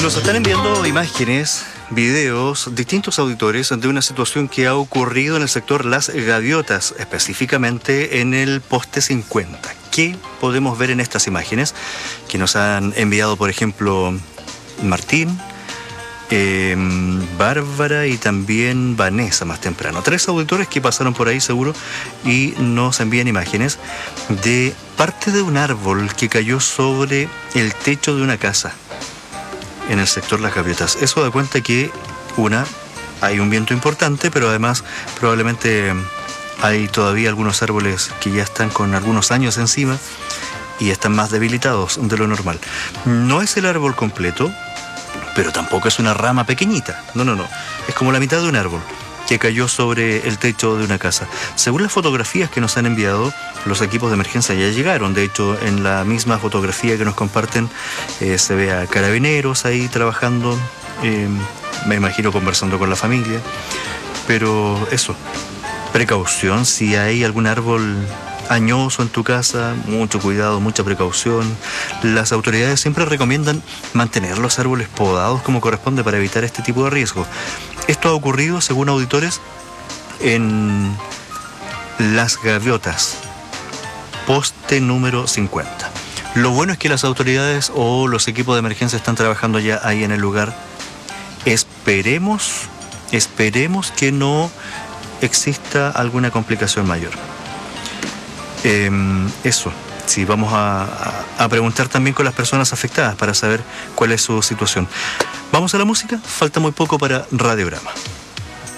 Nos están enviando imágenes, videos, distintos auditores de una situación que ha ocurrido en el sector Las Gaviotas, específicamente en el poste 50. ¿Qué podemos ver en estas imágenes? Que nos han enviado, por ejemplo, Martín, Bárbara y también Vanessa más temprano. 3 auditores que pasaron por ahí seguro y nos envían imágenes de parte de un árbol que cayó sobre el techo de una casa en el sector Las Gaviotas. Eso da cuenta que, hay un viento importante, pero además probablemente hay todavía algunos árboles que ya están con algunos años encima y están más debilitados de lo normal. No es el árbol completo, pero tampoco es una rama pequeñita. No. Es como la mitad de un árbol que cayó sobre el techo de una casa. Según las fotografías que nos han enviado, los equipos de emergencia ya llegaron. De hecho, en la misma fotografía que nos comparten, se ve a carabineros ahí trabajando, me imagino conversando con la familia. Pero eso, precaución, si hay algún árbol añoso en tu casa, mucho cuidado, mucha precaución. Las autoridades siempre recomiendan mantener los árboles podados como corresponde para evitar este tipo de riesgo. Esto ha ocurrido, según auditores, en Las Gaviotas, poste número 50. Lo bueno es que las autoridades o los equipos de emergencia están trabajando ya ahí en el lugar. Esperemos que no exista alguna complicación mayor. Eso, sí, vamos a preguntar también con las personas afectadas para saber cuál es su situación. Vamos a la música, falta muy poco para Radiograma.